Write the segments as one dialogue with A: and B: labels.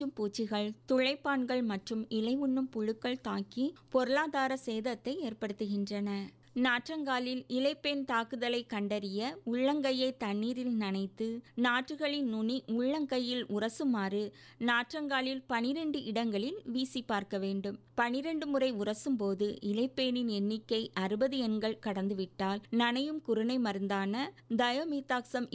A: மற்றும் பூச்சிகள், துளைப்பான்கள் மற்றும் இலை உண்ணும் புழுக்கள் தாக்கி பொருளாதார சேதத்தை ஏற்படுத்துகின்றன. நாற்றங்காலில் இலைப்பேன் தாக்குதலை கண்டறிய உள்ளங்கையை தண்ணீரில் நனைத்து நாற்றுகளின் நுனி உள்ளங்கையில் உரசுமாறு நாற்றங்காலில் 12 இடங்களில் வீசி பார்க்க வேண்டும். 12 முறை உரசும் போது இலைப்பேனின் எண்ணிக்கை 60 எண்கள் கடந்துவிட்டால் நனையும் குருணை மருந்தான தயோமீத்தாக்சம்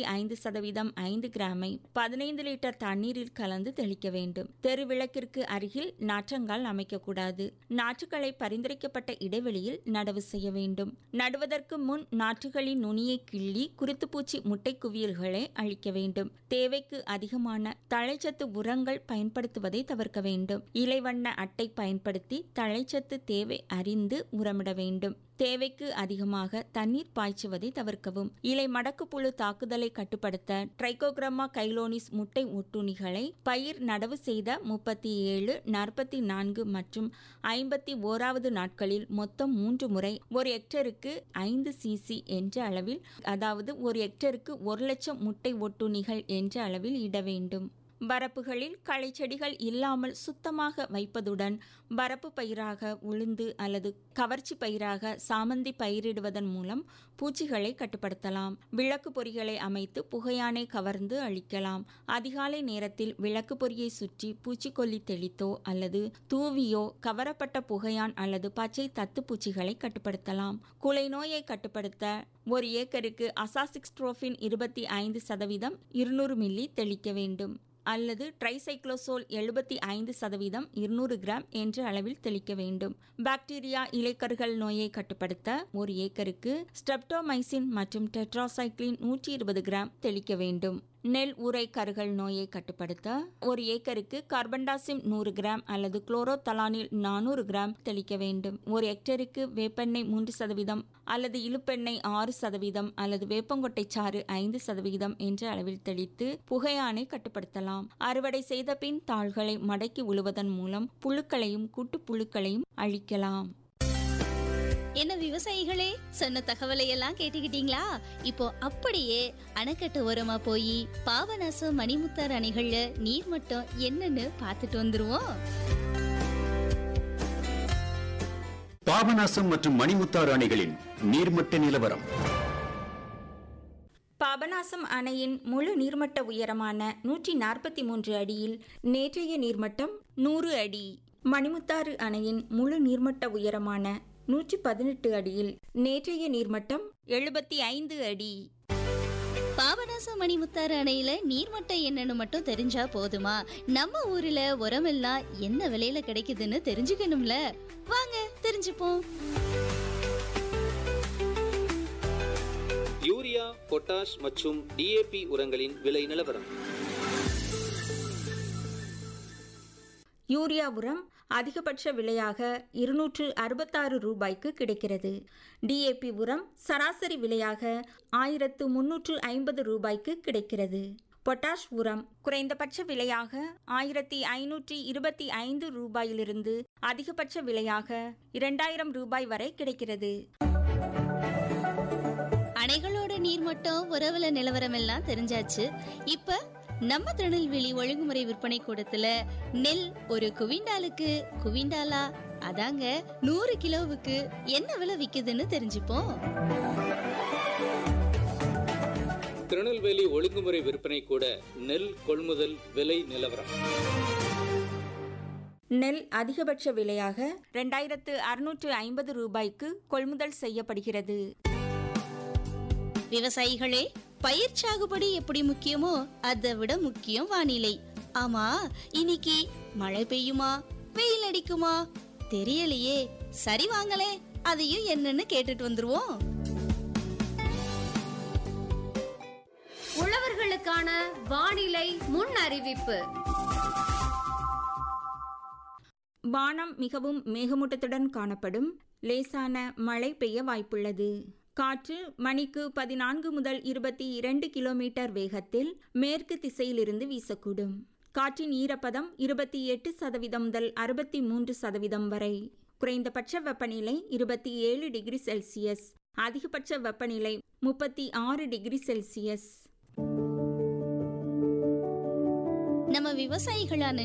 A: 25% 5 கிராமை 15 லிட்டர் தண்ணீரில் கலந்து தெளிக்க வேண்டும். தெருவிளக்கிற்கு அருகில் நாற்றங்கால் அமைக்கக்கூடாது. நாற்றுகளை பரிந்துரைக்கப்பட்ட இடைவெளியில் நடவு செய்ய வேண்டும். நடுவதற்கு முன் நாற்றுகளின் நுனியை கிள்ளி குருத்துப்பூச்சி முட்டை குவியல்களை அழிக்க வேண்டும். தேவைக்கு அதிகமான தழைச்சத்து உரங்கள் பயன்படுத்துவதை தவிர்க்க வேண்டும். இலைவண்ண அட்டை பயன்படுத்தி தழைச்சத்து தேவை அறிந்து உரமிட வேண்டும். தேவைக்கு அதிகமாக தண்ணீர் பாய்ச்சுவதை தவிர்க்கவும். இலை மடக்கு புழு தாக்குதலை கட்டுப்படுத்த ட்ரைகோகிராமா கைலோனிஸ் முட்டை ஒட்டுண்ணிகளை பயிர் நடவு செய்த 37, 44 மற்றும் 51வது நாட்களில் மொத்தம் 3 முறை 1 ஹெக்டருக்கு 5 cc என்ற அளவில், அதாவது 1 ஹெக்டருக்கு 1 லட்சம் முட்டை ஒட்டுண்ணிகள் என்ற அளவில் இட வேண்டும். வரப்புகளில் களை செடிகள் இல்லாமல் சுத்தமாக வைப்பதுடன் வரப்பு பயிராக உளுந்து அல்லது கவர்ச்சி பயிராக சாமந்தி பயிரிடுவதன் மூலம் பூச்சிகளை கட்டுப்படுத்தலாம். விளக்கு பொறிகளை அமைத்து புகையானை கவர்ந்து அழிக்கலாம். அதிகாலை நேரத்தில் விளக்கு பொறியை சுற்றி பூச்சிக்கொல்லி தெளித்தோ அல்லது தூவியோ கவரப்பட்ட புகையான் அல்லது பச்சை தத்து பூச்சிகளை கட்டுப்படுத்தலாம். குலை நோயை கட்டுப்படுத்த 1 ஏக்கருக்கு அசாசிக்ஸ்ட்ரோபின் 25% 200 மில்லி தெளிக்க வேண்டும் அல்லது ட்ரைசைக்ளோசோல் 75% 200 கிராம் என்ற அளவில் தெளிக்க வேண்டும். பாக்டீரியா இலைக்கருகள் நோயை கட்டுப்படுத்த 1 ஏக்கருக்கு ஸ்ட்ரெப்டோமைசின் மற்றும் டெட்ராசைக்ளின் 120 கிராம் தெளிக்க வேண்டும். நெல் உரை கருகள் நோயை கட்டுப்படுத்த 1 ஏக்கருக்கு கார்பன்டாசிம் 100 கிராம் அல்லது குளோரோதலானில் 400 கிராம் தெளிக்க வேண்டும். 1 ஹெக்டருக்கு வேப்பெண்ணெய் 3% அல்லது இழுப்பெண்ணெய் 6% அல்லது வேப்பங்கொட்டை சாறு 5% என்ற அளவில் தெளித்து புகையானை கட்டுப்படுத்தலாம். அறுவடை செய்த பின் தாள்களை மடக்கி உழுவதன் மூலம் புழுக்களையும் கூட்டுப்புழுக்களையும் அழிக்கலாம்.
B: என்ன விவசாயிகளே, சொன்ன தகவலை எல்லாம் கேட்டுக்கிட்டீங்களா? இப்போ அப்படியே அணைக்கட்டு ஓரமா போய் பாபநாசம் மணிமுத்தாறு அணைகள்ல நீர்மட்டம் என்னன்னு பார்த்துட்டு வந்துருவோம்.
C: பாபநாசம் மற்றும் மணிமுத்தாறு அணைகளின் நீர்மட்ட நிலவரம்.
A: பாபநாசம் அணையின் முழு நீர்மட்ட உயரமான 143 அடியில் நேற்றைய நீர்மட்டம் 100 அடி. மணிமுத்தாறு அணையின் முழு நீர்மட்ட உயரமான 118 அடியில் நேற்றைய நீர்மட்டம் 75 அடி.
B: பாபநாசம் மணிமுத்தாறு அணையில நீர்மட்டம் என்னன்னு மட்டும் தெரிஞ்சா போதுமா? நம்ம ஊர்ல உரமெல்லாம் என்ன விலையில கிடைக்குதுன்னு தெரிஞ்சுக்கணும்ல. வாங்க தெரிஞ்சுப்போம்.
D: யூரியா, பொட்டாஷ் மற்றும் DAP உரங்களின் விலை நிலவரம்.
A: யூரியா உரம் அதிகபட்ச விலையாக 266 ரூபாய்க்கு கிடைக்கிறது. DAP உரம் சராசரி விலையாக 1350 ரூபாய்க்கு கிடைக்கிறது. பொட்டாஷ் உரம் குறைந்தபட்ச விலையாக 1525 ரூபாயிலிருந்து அதிகபட்ச விலையாக 2000 ரூபாய் வரை கிடைக்கிறது.
B: அணைகளோட நீர்மட்டம் உறவுல நிலவரம் எல்லாம் தெரிஞ்சாச்சு. இப்ப நம்ம திருநெல்வேலி ஒழுங்குமுறை விற்பனை கூடத்துல நெல் ஒரு குவிண்டாலா அதாங்க 100 கிலோவுக்கு என்ன விலை விக்குதுன்னு தெரிஞ்சுப்போம்.
D: திருநெல்வேலி ஒழுங்குமுறை விற்பனை கூட நெல் கொள்முதல் விலை நிலவரம்.
A: நெல் அதிகபட்ச விலையாக 2650 ரூபாய்க்கு கொள்முதல் செய்யப்படுகிறது.
B: விவசாயிகளே, பயிர் சாகுபடி எப்படி முக்கியமோ அதை விட முக்கியம் வானிலை. ஆமா, இன்னைக்கு மழை பெய்யுமா வெயில் அடிக்குமா தெரியலையே. சரி வாங்களே, அதையும் என்னன்னு கேட்டுட்டு வந்துருவோம்.
E: உழவர்களுக்கான வானிலை முன் அறிவிப்பு.
A: வானம் மிகவும் மேகமூட்டத்துடன் காணப்படும். லேசான மழை பெய்ய வாய்ப்புள்ளது. காற்று மணிக்கு 14 முதல் 22 கிலோமீட்டர் வேகத்தில் மேற்கு திசையிலிருந்து வீசக்கூடும். காற்றின் ஈரப்பதம் 28% முதல் 63% வரை. குறைந்தபட்ச வெப்பநிலை 27 டிகிரி செல்சியஸ், அதிகபட்ச வெப்பநிலை 36 டிகிரி செல்சியஸ்.
B: நம்ம விவசாயிகளான